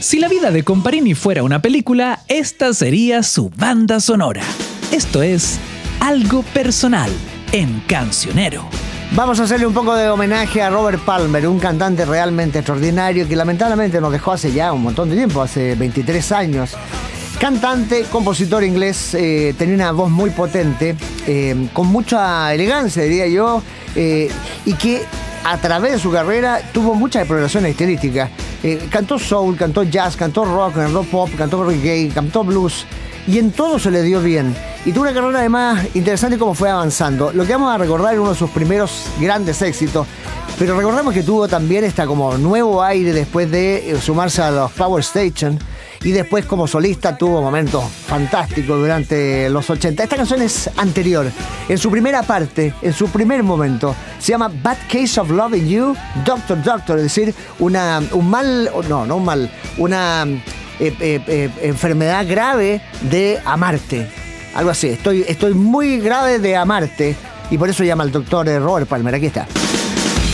Si la vida de Comparini fuera una película, esta sería su banda sonora. Esto es Algo Personal en Cancionero. Vamos a hacerle un poco de homenaje a Robert Palmer, un cantante realmente extraordinario que lamentablemente nos dejó hace ya un montón de tiempo, hace 23 años. Cantante, compositor inglés, tenía una voz muy potente, con mucha elegancia, diría yo, y que a través de su carrera tuvo muchas exploraciones estilísticas. Cantó soul, cantó jazz, cantó rock, cantó pop, cantó reggae, cantó blues, y en todo se le dio bien. Y tuvo una carrera además interesante como fue avanzando. Lo que vamos a recordar es uno de sus primeros grandes éxitos, pero recordemos que tuvo también esta como nuevo aire después de sumarse a los Power Station, y después como solista tuvo momentos fantásticos durante los 80. Esta canción es anterior, en su primera parte, en su primer momento, se llama Bad Case of Loving You, Doctor Doctor, es decir, una enfermedad grave de amarte, algo así. Estoy muy grave de amarte, y por eso llama al doctor Robert Palmer. Aquí está.